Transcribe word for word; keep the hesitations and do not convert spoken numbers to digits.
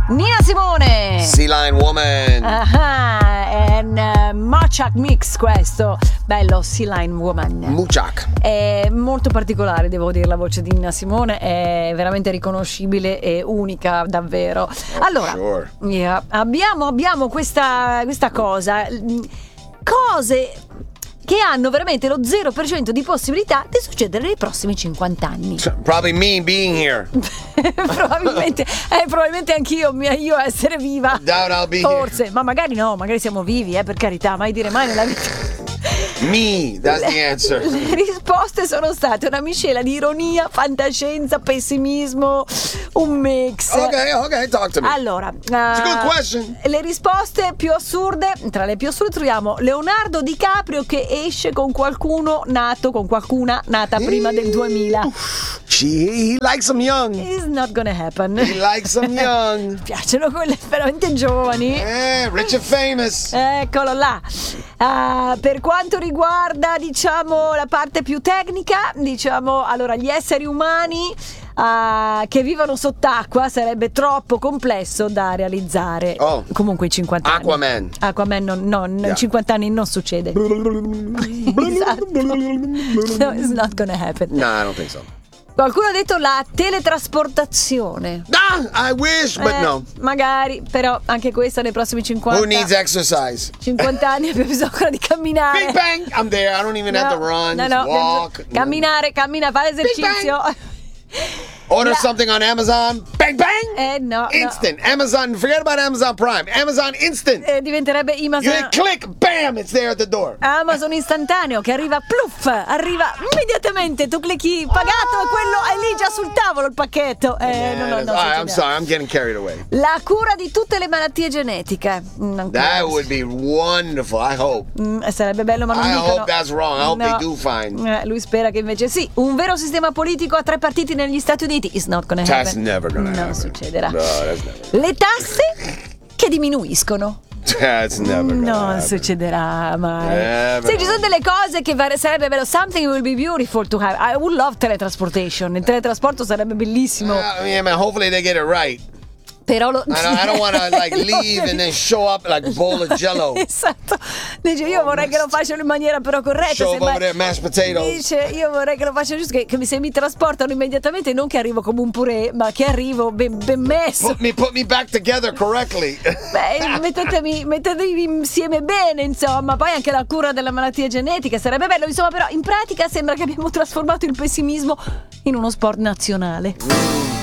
Nina Simone, Sea Lion Woman. Ah, and uh, Muchak Mix questo. Bello, Sea Lion Woman. Muchak. È molto particolare, devo dire, la voce di Nina Simone. È veramente riconoscibile e unica, davvero. Oh, allora, sure. yeah, abbiamo, abbiamo questa, questa cosa. Cose che hanno veramente lo zero per cento di possibilità di succedere nei prossimi cinquanta anni. Probably me being here. probabilmente eh, probabilmente anch'io io essere viva. Doubt I'll be Forse, here. ma magari no, magari siamo vivi, eh, per carità, mai dire mai nella vita. Me, that's the answer. Le risposte sono state una miscela di ironia, fantascienza, pessimismo, un mix. Ok, ok, talk to me. Allora, uh, It's a good question. le risposte più assurde, tra le più assurde troviamo Leonardo DiCaprio che esce con qualcuno nato, con qualcuna nata prima del duemila. She, he likes them young. It's not gonna happen. He likes them young. Mi piacciono quelle veramente giovani. Eh, rich and famous. Eccolo là. Uh, per quanto riguarda, diciamo, la parte più tecnica, diciamo, allora, gli esseri umani uh, che vivono sott'acqua sarebbe troppo complesso da realizzare. Oh. Comunque i cinquanta anni. Aquaman. Aquaman no, no, in Yeah. cinquanta anni non succede. Esatto. No, it's not gonna happen. No, I don't think so. Qualcuno ha detto la teletrasportazione. Ah, I wish, but Eh, no. Magari, però anche questa nei prossimi cinquanta. Who needs exercise? cinquanta anni abbiamo bisogno ancora di camminare. Big bang, I'm there. I don't even have to run. No, just no, walk. camminare, cammina, fare esercizio. Order La- something on Amazon. Bang bang. Eh no, Instant. Amazon. Forget about Amazon Prime. Amazon Instant. no. Eh, diventerebbe You Amazon, hit click, bam, it's there at the door. Amazon istantaneo che arriva, pluff, arriva immediatamente. Tu clicchi pagato e quello è lì già sul tavolo il pacchetto. Eh, no, no, Man, no, all right, I'm succederà. sorry, I'm getting carried away. La cura di tutte le malattie genetiche. Mm, ancora. That would be wonderful. I hope. Mm, sarebbe bello, ma non I dicono. hope that's wrong. I hope No. they do find. Eh, lui spera che invece sì. Un vero sistema politico a tre partiti negli Stati Uniti is not gonna happen. That's never gonna non happen. succederà. No, that's never. Le tasse che diminuiscono. That's never gonna Non happen. succederà mai. Never. Sì, ci sono delle cose che var- sarebbe bello. Something will be beautiful to have. I would love teletransportation. Il teletrasporto sarebbe bellissimo. Uh, yeah, man. Hopefully they get it right. Però lo. I don't, I don't want to like Lo- leave and then show up like a bowl of Jello. Esatto. Dice, io vorrei che lo facciano in maniera però corretta. Show up semmai- over there, mashed potatoes. Dice, io vorrei che lo facciano giusto, che, che se mi trasportano immediatamente, non che arrivo come un purè, ma che arrivo ben, ben messo. Put me, put me back together correctly. Beh, mettetemi, mettetevi insieme bene, insomma. Poi anche la cura della malattia genetica sarebbe bello, insomma, però in pratica sembra che abbiamo trasformato il pessimismo in uno sport nazionale.